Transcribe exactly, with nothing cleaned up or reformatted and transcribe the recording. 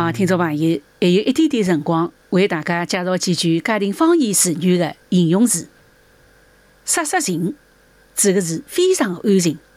啊，听众朋友，还有一点点辰光，为大家介绍几句家庭方言词语的形容词。杀杀情，指的是非常的安静，